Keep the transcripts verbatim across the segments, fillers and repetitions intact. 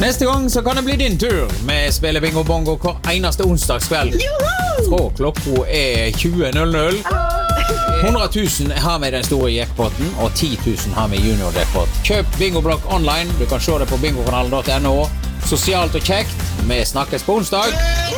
Neste gang så kan det bli din tur. Vi spiller bingo bongo hver eneste onsdagskveld. Fra klokka er tjue null null. hundre tusen har vi i den store jackpotten, og ti tusen har vi i junior jackpot. Kjøp bingoblokk online. Du kan se det på bingokanalen punktum no. Sosialt og kjekt. Vi snakkes på onsdag.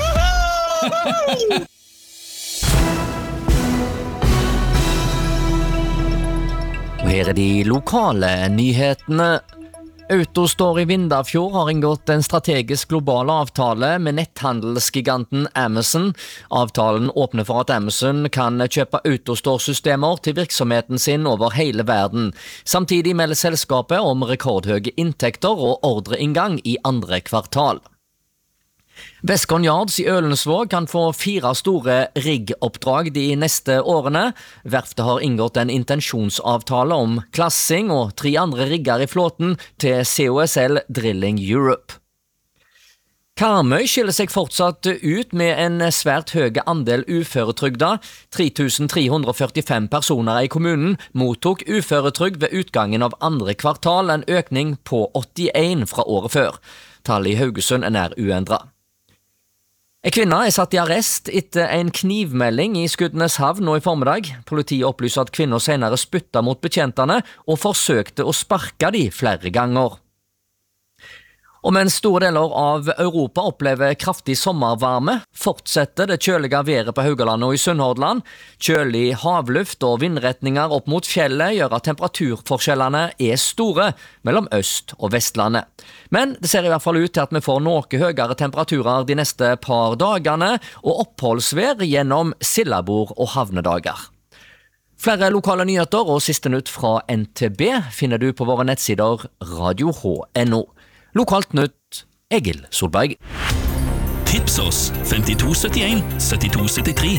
Og her er de lokale nyhetene. Autostore i Vindafjord har inngått en strategisk global avtale med netthandelsgiganten Amazon. Avtalen åpner for at Amazon kan kjøpe Autostore-systemer til virksomheten sin over hele verden. Samtidig melder selskapet om rekordhøye inntekter og ordreinngang i andre kvartal. Westcon Yards i Ølensvåg kan få fire store riggoppdrag de neste årene. Verftet har inngått en intensjonsavtale om klassing og tre andre rigger i flåten til C O S L Drilling Europe. Karmøy skiller seg fortsatt ut med en svært høy andel uføretrygda. tre tusen tre hundre førtifem personer i kommunen mottok uføretrygd ved utgangen av andre kvartal, en økning på åttien fra året før. Tallet i Haugesund er uendret. En kvinne er satt i arrest etter en knivmelding i Skudeneshavn nå i formiddag. Politiet opplyser at kvinnen senere spyttet mot betjentene og forsøkte å sparke de flere ganger. Og mens store deler av Europa opplever kraftig sommervarme, fortsetter det kjølige været på Haugalandet og i Sunnhordland. Kjølig havluft og vindretninger opp mot fjellet gjør at temperaturforskjellene er store mellom Øst- og Vestlandet. Men det ser i hvert fall ut til at vi får noe høyere temperaturer de neste par dagene, og oppholdsvær gjennom sildebord og havnedager. Flere lokale nyheter og siste nytt fra N T B finner du på våre nettsider radio h punktum no. Lokalt nytt, Egil Solberg. Tips oss femtito syttien syttito syttitre.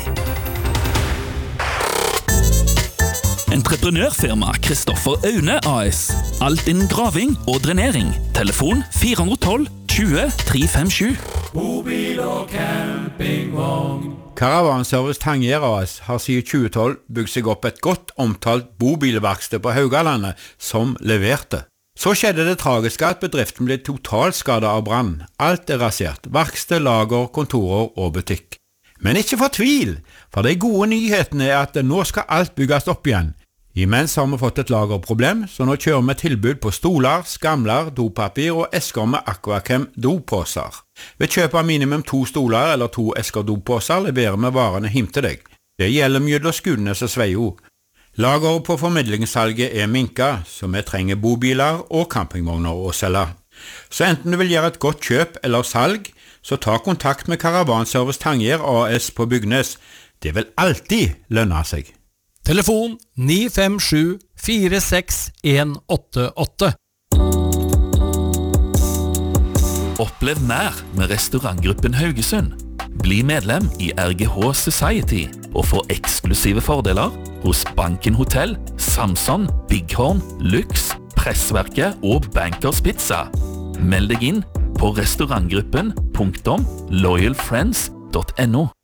Entreprenørfirma Kristoffer Aune A S. Alt innen graving og drenering. Telefon fire ett to tjue tre fem sju. Bobil og campingvogn. Caravanservice Tangier A S har siden tjue tolv bygd seg opp et godt omtalt bobilverksted på Haugalandet som leverte. Så skjedde det tragiske at bedriften ble totalskadet av brann. Alt er rasert. Verksted, lager, kontorer og butikk. Men ikke fortvil, for de gode nyhetene er at nå skal alt bygges opp igjen. Imens har vi fått et lagerproblem, så nå kjører vi tilbud på stoler, skamler, dopapir og esker med Aquachem dopåser. Ved kjøp av minimum to stoler eller to esker dopåser leverer vi varene hjem til deg. Det gjelder mye Skudenes og Sveio. Lageret på formidlingssalget er minka, så vi trenger bobiler og campingvogner å selge. Så enten du vil gjøre et godt kjøp eller salg, så ta kontakt med Caravanservice Tangier A S på Bygnes. Det vil alltid lønne seg. Telefon ni fem sju fire seks en åtte åtte. Opplev mer med restaurantgruppen Haugesund. Bli medlem i R G H Society og få eksklusive fordeler hos Banken Hotel, Samson, Bighorn, Lux, Pressverket og Bankers Pizza. Meld deg inn på restaurantgruppen punktum loyalfriends punktum no.